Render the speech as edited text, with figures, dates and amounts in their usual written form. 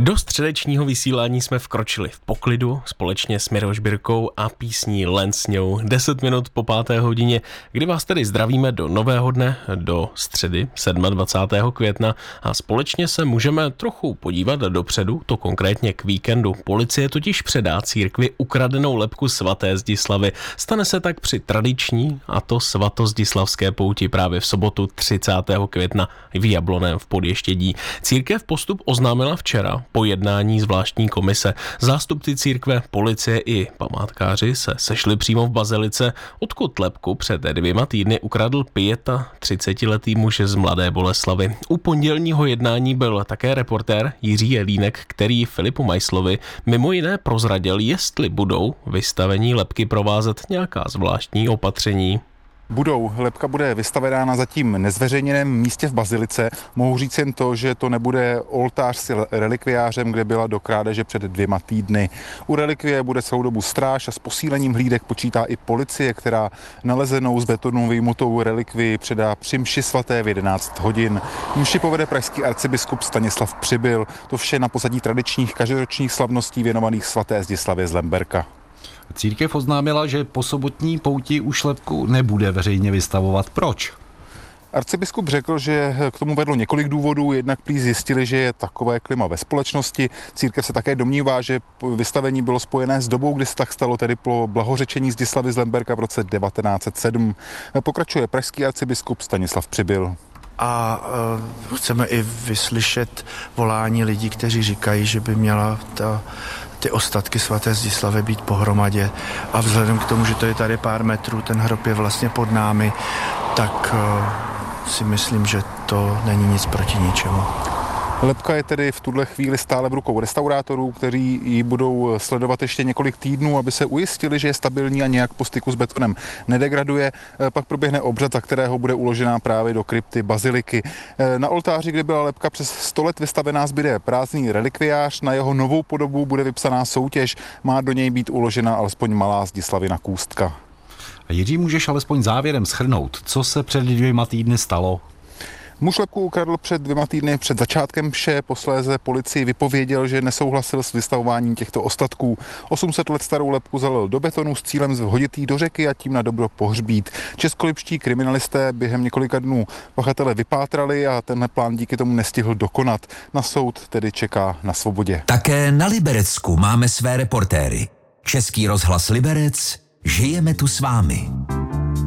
Do středečního vysílání jsme vkročili v poklidu společně s Mirou Žbírkou a písní Len s ňou 10 minut po 5. hodině, kdy vás tedy zdravíme do nového dne, do středy 27. května a společně se můžeme trochu podívat dopředu, to konkrétně k víkendu. Policie totiž předá církvi ukradenou lebku svaté Zdislavy. Stane se tak při tradiční, a to svatozdislavské pouti právě v sobotu 30. května v Jablonném v Podještědí. Církev postup oznámila včera po jednání zvláštní komise. Zástupci církve, policie i památkáři se sešli přímo v bazilice, odkud lebku před 2 týdny ukradl 35letý muž z Mladé Boleslavi. U pondělního jednání byl také reportér Jiří Jelínek, který Filipu Majslovi mimo jiné prozradil, jestli budou vystavení lebky provázet nějaká zvláštní opatření. Budou. Lebka bude vystavená na zatím nezveřejněném místě v bazilice. Mohu říct jen to, že to nebude oltář s relikviářem, kde byla do krádeže před 2 týdny. U relikvie bude celou dobu stráž a s posílením hlídek počítá i policie, která nalezenou z betonu vyjmutou relikvii předá při mši svaté v 11 hodin. Mši povede pražský arcibiskup Stanislav Přibyl. To vše na pozadí tradičních každoročních slavností věnovaných svaté Zdislavě z Lemberka. Církev oznámila, že po sobotní pouti už lebku nebude veřejně vystavovat. Proč? Arcibiskup řekl, že k tomu vedlo několik důvodů, jednak prý zjistili, že je takové klima ve společnosti. Církev se také domnívá, že vystavení bylo spojené s dobou, kdy se tak stalo, tedy po blahořečení Zdislavy z Lemberka v roce 1907. Pokračuje pražský arcibiskup Stanislav Přibyl. A chceme i vyslyšet volání lidí, kteří říkají, že by měla ty ostatky svaté Zdislavy být pohromadě. A vzhledem k tomu, že to je tady pár metrů, ten hrob je vlastně pod námi, tak si myslím, že to není nic proti ničemu. Lebka je tedy v tuhle chvíli stále v rukou restaurátorů, kteří ji budou sledovat ještě několik týdnů, aby se ujistili, že je stabilní a nějak po styku s betonem nedegraduje. Pak proběhne obřad, za kterého bude uložená právě do krypty baziliky. Na oltáři, kde byla lebka přes 100 let vystavená, zbyde prázdný relikviář. Na jeho novou podobu bude vypsaná soutěž. Má do něj být uložena alespoň malá Zdislavina kůstka. Jiří, můžeš alespoň závěrem shrnout, co se před 2 týdny stalo? Muž lebku ukradl před 2 týdny před začátkem mše, posléze policii vypověděl, že nesouhlasil s vystavováním těchto ostatků. 800 let starou lebku zalil do betonu s cílem vhodit ji do řeky a tím na dobro pohřbít. Českolipští kriminalisté během několika dnů pachatele vypátrali a tenhle plán díky tomu nestihl dokonat. Na soud tedy čeká na svobodě. Také na Liberecku máme své reportéry. Český rozhlas Liberec, žijeme tu s vámi.